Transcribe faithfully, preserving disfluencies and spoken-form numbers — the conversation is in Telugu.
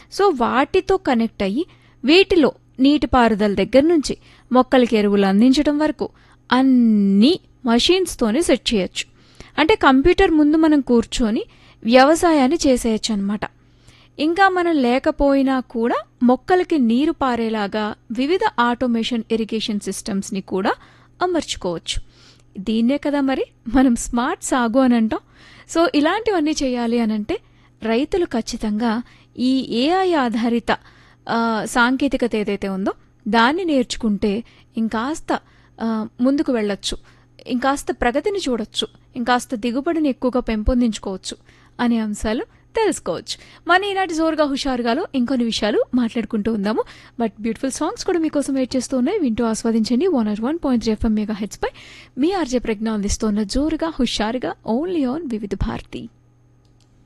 సో వాటితో కనెక్ట్ అయ్యి వీటిలో నీటిపారుదల దగ్గర నుంచి మొక్కలకి ఎరువులు అందించడం వరకు అన్నీ మషీన్స్తోనే సెట్ చేయొచ్చు. అంటే కంప్యూటర్ ముందు మనం కూర్చొని వ్యవసాయాన్ని చేసేయచ్చు అనమాట. ఇంకా మనం లేకపోయినా కూడా మొక్కలకి నీరు పారేలాగా వివిధ ఆటోమేషన్ ఇరిగేషన్ సిస్టమ్స్ని కూడా అమర్చుకోవచ్చు. దీన్నే కదా మరి మనం స్మార్ట్ సాగు అని అంటాం. సో ఇలాంటివన్నీ చేయాలి అనంటే రైతులు ఖచ్చితంగా ఈ ఏఐ ఆధారిత సాంకేతికత ఏదైతే ఉందో దాన్ని నేర్చుకుంటే ఇంకాస్త ముందుకు వెళ్ళొచ్చు, ఇంకాస్త ప్రగతిని చూడొచ్చు, ఇంకాస్త దిగుబడిని ఎక్కువగా పెంపొందించుకోవచ్చు అనే అంశాలు తెలుసుకోవచ్చు. మన ఈనాటి జోరుగా హుషారుగాలో ఇంకొన్ని విషయాలు మాట్లాడుకుంటూ ఉందాము. బట్ బ్యూటిఫుల్ సాంగ్స్ కూడా మీకోసం వెయిట్ చేస్తూ ఉన్నాయి, వింటూ ఆస్వాదించండి. One or one point three FM mega heads pi me RJ ప్రజ్ఞ అందిస్తున్న జోరుగా హుషారుగా ఓన్లీ ఆన్ వివిధ భారతి.